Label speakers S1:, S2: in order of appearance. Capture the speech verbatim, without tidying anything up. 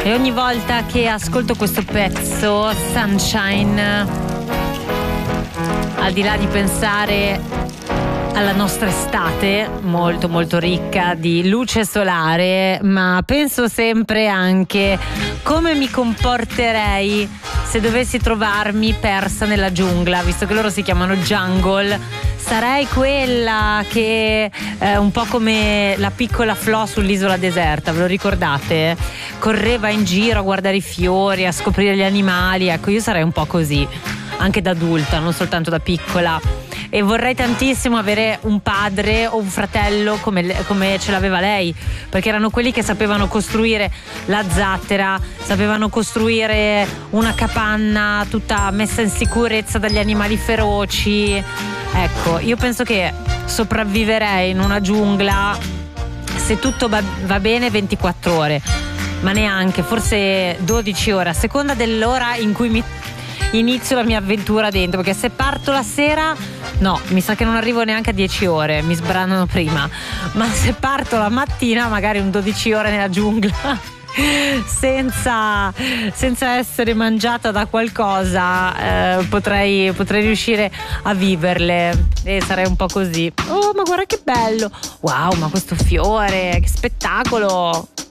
S1: E ogni volta che ascolto questo pezzo, Sunshine, al di là di pensare alla nostra estate molto molto ricca di luce solare, ma penso sempre anche come mi comporterei se dovessi trovarmi persa nella giungla, visto che loro si chiamano jungle. Sarei quella che eh, un po' come la piccola Flo sull'isola deserta, ve lo ricordate? Correva in giro a guardare i fiori, a scoprire gli animali. Ecco, io sarei un po' così, anche da adulta, non soltanto da piccola. E vorrei tantissimo avere un padre o un fratello come, come ce l'aveva lei, perché erano quelli che sapevano costruire la zattera, sapevano costruire una capanna tutta messa in sicurezza dagli animali feroci. Ecco, io penso che sopravviverei in una giungla, se tutto va, va bene, ventiquattro ore, ma neanche, forse dodici ore, a seconda dell'ora in cui mi inizio la mia avventura dentro, perché se parto la sera, no, mi sa che non arrivo neanche a dieci ore, mi sbranano prima, ma se parto la mattina magari un dodici ore nella giungla senza, senza essere mangiata da qualcosa, eh, potrei, potrei riuscire a viverle e sarei un po' così. Oh, ma guarda che bello, wow, ma questo fiore, che spettacolo,